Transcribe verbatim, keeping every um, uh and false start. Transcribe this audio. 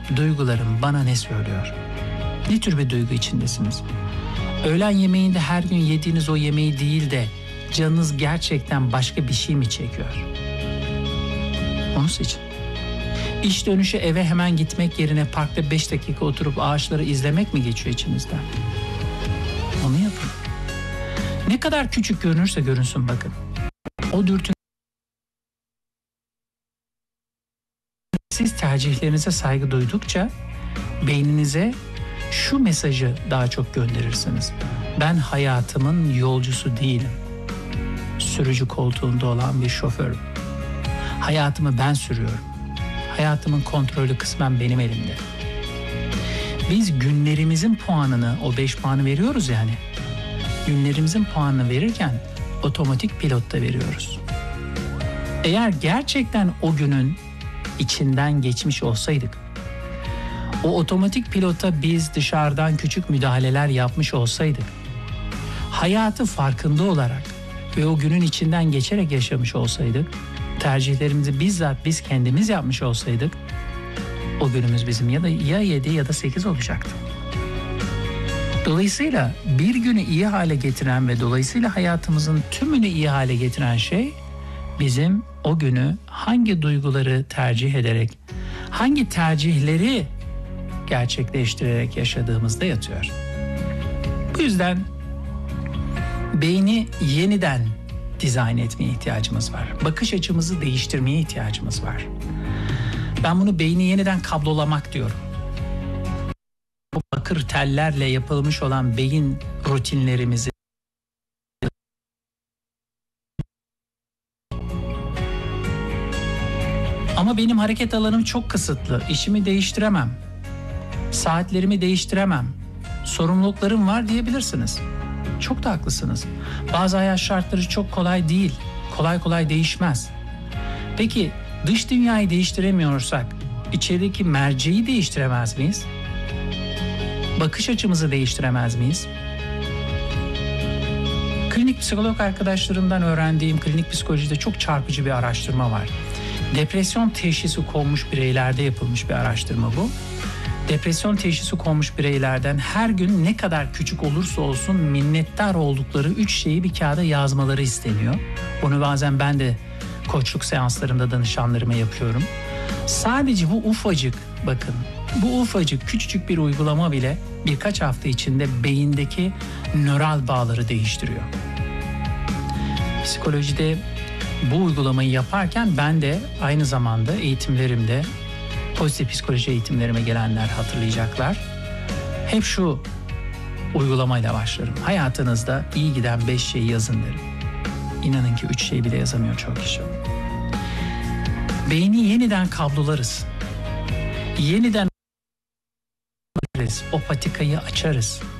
duygularım bana ne söylüyor? Ne tür bir duygu içindesiniz? Öğlen yemeğinde her gün yediğiniz o yemeği değil de canınız gerçekten başka bir şey mi çekiyor? Onu seçin. İş dönüşü eve hemen gitmek yerine parkta beş dakika oturup ağaçları izlemek mi geçiyor içinizden? Onu yapın. Ne kadar küçük görünürse görünsün bakın. O dürtü siz tercihlerinize saygı duydukça beyninize şu mesajı daha çok gönderirsiniz. Ben hayatımın yolcusu değilim. Sürücü koltuğunda olan bir şoförüm. Hayatımı ben sürüyorum. Hayatımın kontrolü kısmen benim elimde. Biz günlerimizin puanını, o beş puanı veriyoruz yani. Günlerimizin puanını verirken otomatik pilotta veriyoruz. Eğer gerçekten o günün içinden geçmiş olsaydık, o otomatik pilota biz dışarıdan küçük müdahaleler yapmış olsaydık, hayatı farkında olarak ve o günün içinden geçerek yaşamış olsaydık, tercihlerimizi bizzat biz kendimiz yapmış olsaydık, o günümüz bizim ya da ya yedi ya da sekiz olacaktı. Dolayısıyla bir günü iyi hale getiren ve dolayısıyla hayatımızın tümünü iyi hale getiren şey, bizim o günü hangi duyguları tercih ederek, hangi tercihleri gerçekleştirerek yaşadığımızda yatıyor. Bu yüzden beyni yeniden dizayn etmeye ihtiyacımız var. Bakış açımızı değiştirmeye ihtiyacımız var. Ben bunu beyni yeniden kablolamak diyorum. Bu bakır tellerle yapılmış olan beyin rutinlerimizi ama benim hareket alanım çok kısıtlı. İşimi değiştiremem. Saatlerimi değiştiremem. Sorumluluklarım var diyebilirsiniz. Çok da haklısınız. Bazı hayat şartları çok kolay değil. Kolay kolay değişmez. Peki dış dünyayı değiştiremiyorsak içerideki merceği değiştiremez miyiz? Bakış açımızı değiştiremez miyiz? Klinik psikolog arkadaşlarımdan öğrendiğim klinik psikolojide çok çarpıcı bir araştırma var. Depresyon teşhisi konmuş bireylerde yapılmış bir araştırma bu. Depresyon teşhisi konmuş bireylerden her gün ne kadar küçük olursa olsun minnettar oldukları üç şeyi bir kağıda yazmaları isteniyor. Bunu bazen ben de koçluk seanslarında danışanlarıma yapıyorum. Sadece bu ufacık, bakın bu ufacık küçücük bir uygulama bile birkaç hafta içinde beyindeki nöral bağları değiştiriyor. Psikolojide bu uygulamayı yaparken ben de aynı zamanda eğitimlerimde, pozitif psikoloji eğitimlerime gelenler hatırlayacaklar. Hep şu uygulamayla başlarım. Hayatınızda iyi giden beş şeyi yazın derim. İnanın ki üç şey bile yazamıyor çok kişi. Beyni yeniden kablolarız. Yeniden o patikayı açarız.